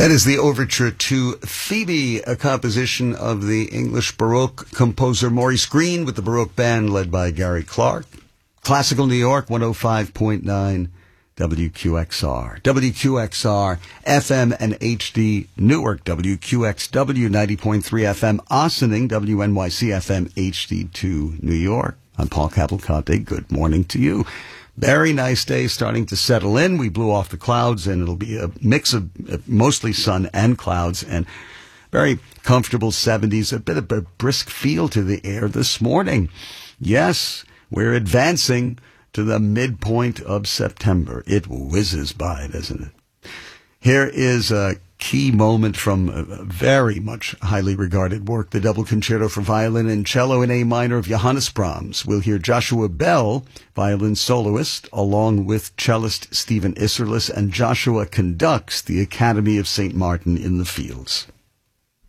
That is the overture to Phoebe, a composition of the English Baroque composer Maurice Greene with the Baroque Band led by Gary Clark. Classical New York, 105.9 WQXR. WQXR, FM and HD Newark, WQXW 90.3 FM, Ossining, WNYC FM HD2 New York. I'm Paul Cavalcante. Good morning to you. Very nice day starting to settle in. We blew off the clouds and it'll be a mix of mostly sun and clouds and very comfortable 70s, a bit of a brisk feel to the air this morning. Yes, we're advancing to the midpoint of September. It whizzes by, doesn't it? Here is a key moment from a very much highly regarded work, the Double Concerto for Violin and Cello in A minor of Johannes Brahms. We'll hear Joshua Bell, violin soloist, along with cellist Stephen Isserlis, and Joshua conducts the Academy of St. Martin in the Fields.